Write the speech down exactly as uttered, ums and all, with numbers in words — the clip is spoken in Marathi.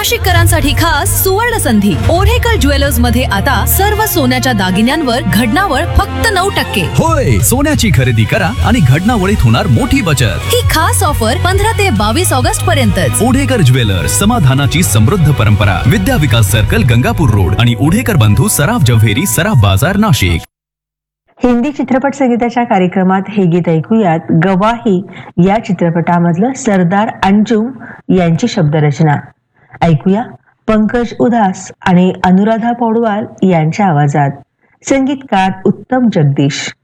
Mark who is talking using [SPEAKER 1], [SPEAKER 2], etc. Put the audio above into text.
[SPEAKER 1] नाशिककरांसाठी खास सुवर्ण संधी. ओढेकर ज्वेलर्स मध्ये आता सर्व सोन्याच्या दागिन्यांवर घडणावळ फक्त नऊ टक्के.
[SPEAKER 2] होय, सोन्याची खरेदी करा आणि घडणावळीत होणार मोठी बचत.
[SPEAKER 1] ही खास ऑफर पंधरा ते बावीस ऑगस्ट पर्यंतच.
[SPEAKER 2] ओढेकर ज्वेलर्स, समाधानाची समृद्ध परंपरा. विद्या विकास सर्कल, गंगापूर रोड आणि ओढेकर बंधू सराफ जव्हेरी, सराफ बाजार, नाशिक.
[SPEAKER 3] हिंदी चित्रपट संगीताच्या कार्यक्रमात हे गीत ऐकूयात. गवाही या चित्रपटामधलं सरदार अंजुम यांची शब्दरचना. ऐकूया पंकज उधास आणि अनुराधा पौडवाल यांच्या आवाजात. संगीतकार उत्तम जगदीश.